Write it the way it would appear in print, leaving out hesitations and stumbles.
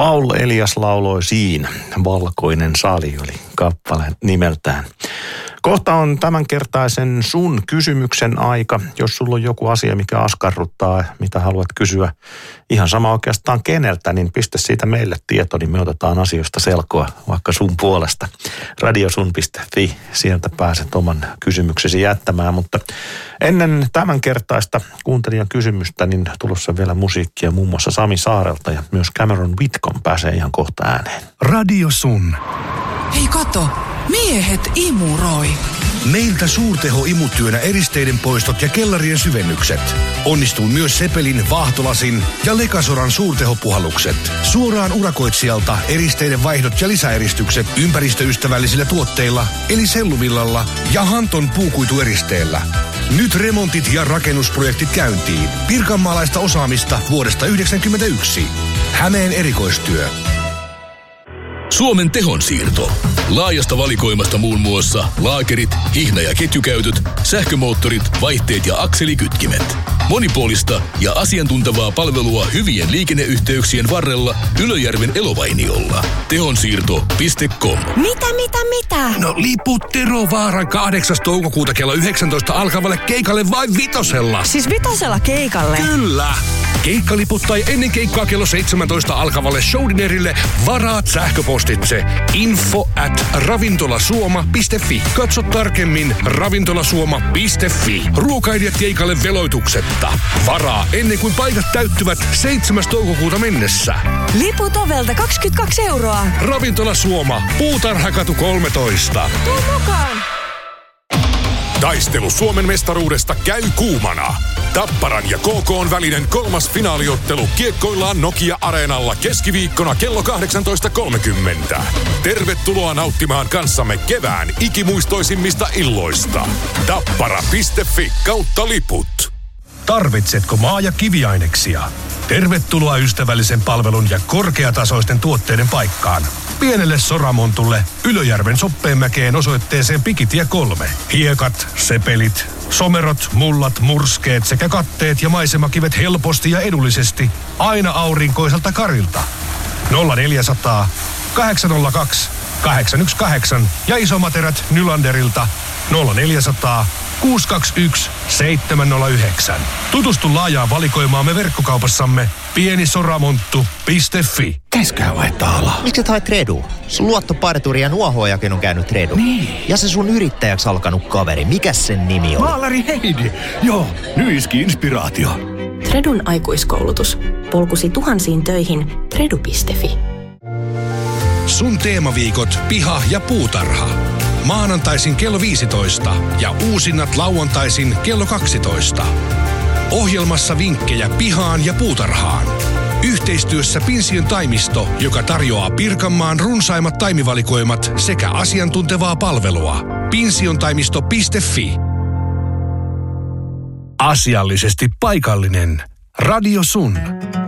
Paul Elias lauloi siinä. Valkoinen sali oli kappale nimeltään. Kohta on tämänkertaisen sun kysymyksen aika. Jos sulla on joku asia, mikä askarruttaa, mitä haluat kysyä ihan sama oikeastaan keneltä, niin pistä siitä meille tieto, niin me otetaan asioista selkoa vaikka sun puolesta. radiosun.fi, sieltä pääset oman kysymyksesi jättämään, mutta ennen tämänkertaista kuuntelijan kysymystä, niin tulossa vielä musiikkia muun muassa Sami Saarelta ja myös Cameron Whitcomb pääsee ihan kohta ääneen. Radio Sun. Hei kato, miehet imuroi. Meiltä suurteho-imutyönä eristeiden poistot ja kellarien syvennykset. Onnistuu myös Sepelin, Vaahtolasin ja Lekasoran suurtehopuhallukset. Suoraan urakoitsijalta eristeiden vaihdot ja lisäeristykset ympäristöystävällisillä tuotteilla, eli selluvillalla ja Hanton puukuitueristeellä. Nyt remontit ja rakennusprojektit käyntiin. Pirkanmaalaista osaamista vuodesta 1991. Hämeen erikoistyö. Suomen tehonsiirto. Laajasta valikoimasta muun muassa laakerit, hihna- ja ketjukäytöt, sähkömoottorit, vaihteet ja akselikytkimet. Monipuolista ja asiantuntevaa palvelua hyvien liikenneyhteyksien varrella Ylöjärven Elovainiolla. Tehonsiirto.com. Mitä? No liput Tero Vaaran 8. toukokuuta kello 19 alkavalle keikalle vain Vitosella. Siis Vitosella keikalle? Kyllä! Keikkaliput tai ennen keikkaa kello 17 alkavalle showdinerille varaat sähköpostitse info@ravintolasuoma.fi. Katso tarkemmin ravintolasuoma.fi. Ruokailijat keikalle veloituksetta. Varaa ennen kuin paikat täyttyvät 7. toukokuuta mennessä. Liput ovelta 22 €. Ravintola Suoma, Puutarhakatu 13. Tuu mukaan! Taistelu Suomen mestaruudesta käy kuumana. Tapparan ja KK:n välinen 3. finaaliottelu kiekkoillaan Nokia-areenalla keskiviikkona kello 18.30. Tervetuloa nauttimaan kanssamme kevään ikimuistoisimmista illoista. Tappara.fi/liput. Tarvitsetko maa- ja kiviaineksia? Tervetuloa ystävällisen palvelun ja korkeatasoisten tuotteiden paikkaan. Pienelle Soramontulle Ylöjärven Soppeenmäkeen osoitteeseen Pikitie 3. Hiekat, sepelit, somerot, mullat, murskeet sekä katteet ja maisemakivet helposti ja edullisesti aina aurinkoiselta karilta. 0400 802 818 ja isomaterät Nylanderilta 0400 621 709. Tutustu laajaan valikoimaamme verkkokaupassamme pienisoramonttu.fi. Käisköhän vaihtaa alaa? Miksi et haet Tredu? Sun luottoparturi ja nuohoojakin on käynyt Tredu. Niin. Ja se sun yrittäjäksi alkanut kaveri, mikäs sen nimi on? Maalari Heidi. Joo, nyt iski inspiraatio. Tredun aikuiskoulutus. Polkusi tuhansiin töihin. Tredu.fi. Sun teemaviikot, piha ja puutarha. Maanantaisin kello 15 ja uusinnat lauantaisin kello 12. Ohjelmassa vinkkejä pihaan ja puutarhaan. Yhteistyössä Pinsion taimisto, joka tarjoaa Pirkanmaan runsaimmat taimivalikoimat sekä asiantuntevaa palvelua. Pinsiontaimisto.fi. Asiallisesti paikallinen. Radio Sun.